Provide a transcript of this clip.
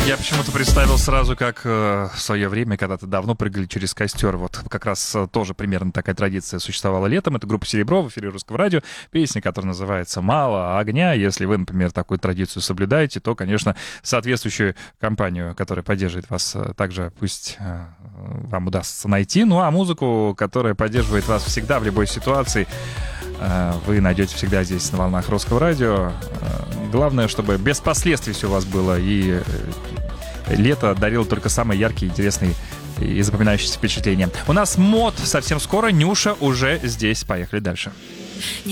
Я почему-то представил сразу, как в свое время, когда-то давно прыгали через костер. Вот как раз тоже примерно такая традиция существовала летом. Это группа «Серебро» в эфире Русского радио. Песня, которая называется «Мало огня». Если вы, например, такую традицию соблюдаете, то, конечно, соответствующую компанию, которая поддерживает вас, также пусть вам удастся найти. Ну а музыку, которая поддерживает вас всегда в любой ситуации, вы найдете всегда здесь на волнах Русского радио. Главное, чтобы без последствий все у вас было, и лето дарило только самые яркие, интересные и запоминающиеся впечатления. У нас мод совсем скоро. Нюша уже здесь. Поехали дальше.